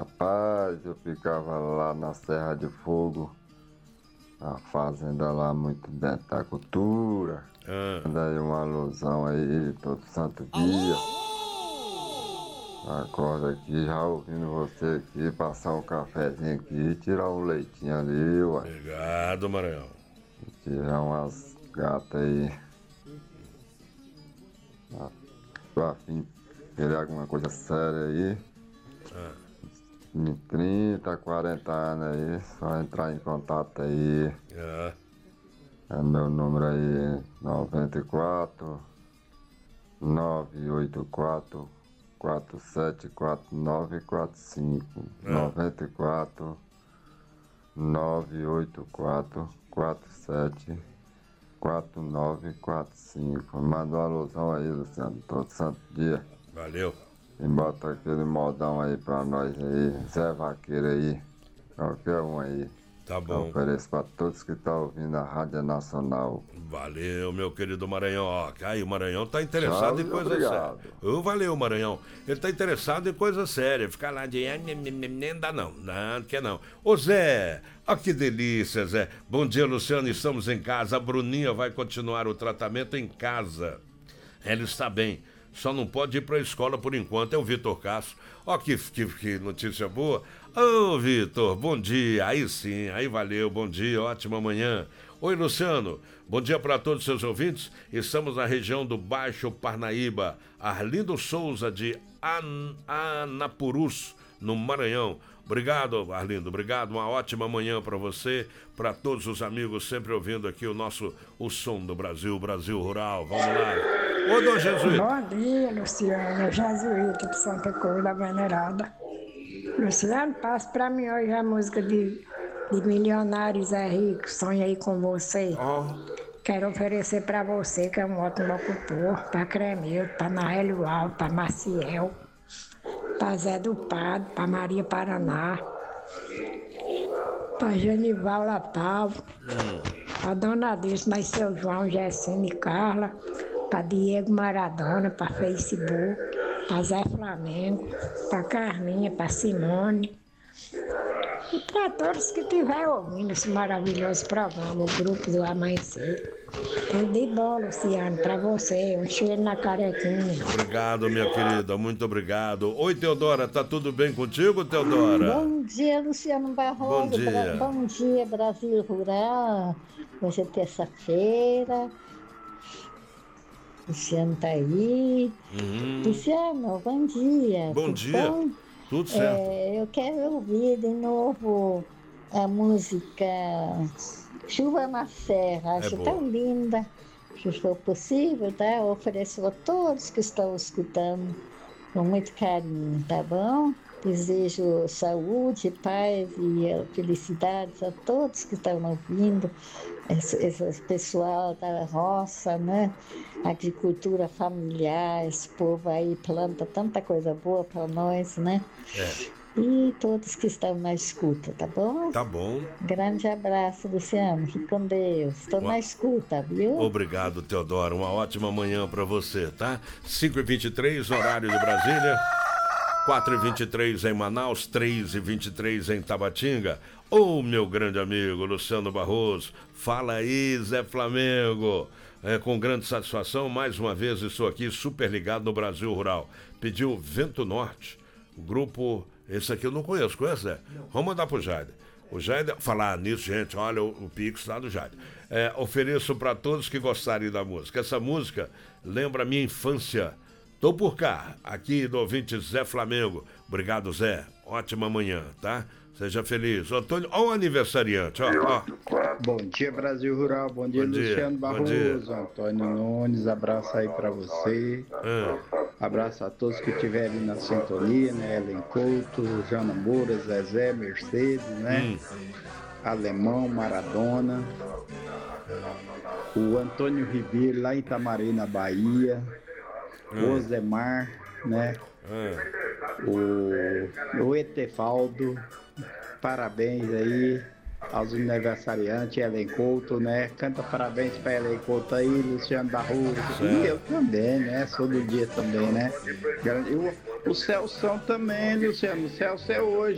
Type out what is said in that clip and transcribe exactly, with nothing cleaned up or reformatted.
Rapaz, eu ficava lá na Serra de Fogo, a fazenda lá muito dentro da cultura. Ah. Daí uma alusão aí todo santo dia. Acorda aqui já ouvindo você aqui, passar um cafezinho aqui, tirar um leitinho ali, ué. Obrigado, Maranhão. Tirar umas gatas aí. Ah, tô afim de querer alguma coisa séria aí. Ah. Em trinta, quarenta anos aí, só entrar em contato aí. Ah. É meu número aí, noventa e quatro, nove oito quatro, quatro sete quatro nove quatro cinco. Ah. noventa e quatro, nove oito quatro, quatro sete quatro nove quatro cinco. Manda uma alusão aí, Luciano, todo santo dia. Valeu. E bota aquele modão aí pra nós aí, Zé Vaqueiro aí, qualquer um aí. Tá bom. Ofereço pra todos que estão ouvindo a Rádio Nacional. Valeu, meu querido Maranhão. Ó, aí o Maranhão tá interessado Tchau, em coisa obrigado. séria. Ô, valeu, Maranhão. Ele tá interessado em coisa séria. Ficar lá de... Nem dá não. Não, quer não. Ô, Zé, ó que delícia, Zé. Bom dia, Luciano. Estamos em casa. A Bruninha vai continuar o tratamento em casa. Ela está bem. Só não pode ir para a escola por enquanto. É o Vitor Castro. Ó que, que, que notícia boa. Ô, Vitor, bom dia. Aí sim, aí valeu. Bom dia, ótima manhã. Oi, Luciano. Bom dia para todos os seus ouvintes. Estamos na região do Baixo Parnaíba. Arlindo Souza, de An- Anapurus, no Maranhão. Obrigado, Arlindo, obrigado, uma ótima manhã para você, para todos os amigos sempre ouvindo aqui o nosso, o som do Brasil, Brasil Rural, vamos lá. Ô, Dom Jesuíta. Bom dia, Luciano, Jesuíta de Santa Cruz da Venerada. Luciano, passa para mim hoje a música de, de Milionários é Rico, Sonha Aí Com Você. Oh. Quero oferecer para você, que é um ótimo locutor, para Cremeu, para Naélio Alves, para Maciel, para Zé do Prado, para Maria Paraná, para Genival Lapalvo, para Dona Dilce, mas seu João, Gessine e Carla, para Diego Maradona, para Facebook, para Zé Flamengo, para Carminha, para Simone, e para todos que estiverem ouvindo esse maravilhoso programa, o Grupo do Amanhecer. Tudo de bom, Luciano, para você, um cheiro na carequinha. Obrigado, minha querida, muito obrigado. Oi, Teodora, tá tudo bem contigo, Teodora? Bom dia, Luciano Barroso. Bom dia. Bra- Bom dia, Brasil Rural. Hoje é terça-feira. Luciano tá aí. Uhum. Luciano, bom dia. Bom Tudo dia. bom? Tudo certo. É, eu quero ouvir de novo a música Chuva na Serra. Acho boa. tão linda. Se for possível, tá? Eu ofereço a todos que estão escutando com muito carinho, tá bom? Desejo saúde, paz e eh, felicidades a todos que estão ouvindo, esse, esse pessoal da roça, né? Agricultura familiar, esse povo aí planta tanta coisa boa para nós, né? É, E todos que estão na escuta, tá bom? tá bom. Grande abraço, Luciano. Fique com Deus. Estou Uma- na escuta, viu? Obrigado, Teodora. Uma ótima manhã pra você, tá? cinco e vinte e três, horário de Brasília. quatro e vinte e três em Manaus, três e vinte e três em Tabatinga. Ô, meu grande amigo Luciano Barroso, fala aí, Zé Flamengo. É, com grande satisfação, mais uma vez estou aqui super ligado no Brasil Rural. Pediu Vento Norte, o grupo, esse aqui eu não conheço, conhece, Zé? Vamos mandar pro Jader. O Jader, falar nisso, gente, olha o, o Pix lá do Jader. É, ofereço para todos que gostarem da música. Essa música lembra a minha infância. Tô por cá, aqui do ouvinte Zé Flamengo. Obrigado, Zé. Ótima manhã, tá? Seja feliz. Antônio, ó o aniversariante, ó, ó. Bom dia, Brasil Rural. Bom dia, Bom dia, Luciano bom dia. Barroso. Antônio Nunes, abraço aí pra você. Ah, Abraço a todos que estiverem na sintonia, né? Ellen Couto, Jana Moura, Zezé, Mercedes, né? hum, Alemão, Maradona. O Antônio Ribeiro, lá em Itamaré, na Bahia. O Osemar, né? ah. O, o Etefaldo, parabéns aí aos aniversariantes, Ellen Couto, né? Canta parabéns para Ellen Couto aí, Luciano Barroso. E eu também, né? Sou do dia também, né? E o, o Celso também, Luciano. O Celso é hoje.